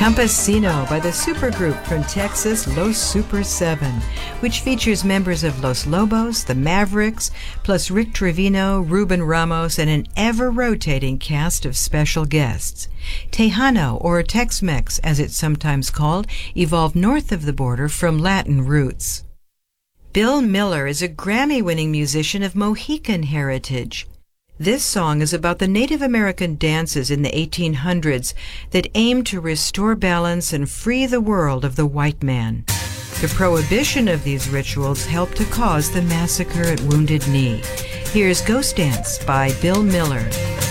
Campesino by the supergroup from Texas Los Super 7, which features members of Los Lobos, the Mavericks, plus Rick Trevino, Ruben Ramos, and an ever-rotating cast of special guests. Tejano, or Tex-Mex as it's sometimes called, evolved north of the border from Latin roots. Bill Miller is a Grammy-winning musician of Mohican heritage. This song is about the Native American dances in the 1800s that aimed to restore balance and free the world of the white man. The prohibition of these rituals helped to cause the massacre at Wounded Knee. Here's Ghost Dance by Bill Miller.